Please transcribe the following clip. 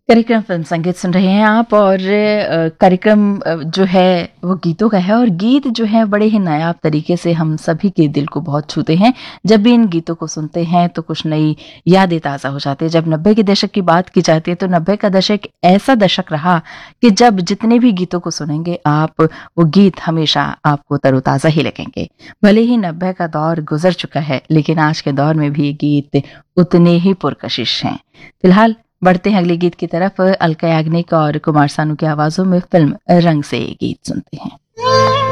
कार्यक्रम फिल्म संगीत सुन रहे हैं आप और कार्यक्रम जो है वो गीतों का है और गीत जो है बड़े ही नायाब तरीके से हम सभी के दिल को बहुत छूते हैं। जब भी इन गीतों को सुनते हैं तो कुछ नई यादें ताज़ा हो जाती है। जब 90 के दशक की बात की जाती है तो 90 का दशक ऐसा दशक रहा कि जब जितने भी गीतों को सुनेंगे आप, वो गीत हमेशा आपको तरोताज़ा ही लगेंगे। भले ही 90 का दौर गुजर चुका है लेकिन आज के दौर में भी ये गीत उतने ही पुरकशिश हैं। फिलहाल बढ़ते हैं अगले गीत की तरफ। अलका याग्निक और कुमार सानू की आवाजों में फिल्म रंग से ये गीत सुनते हैं।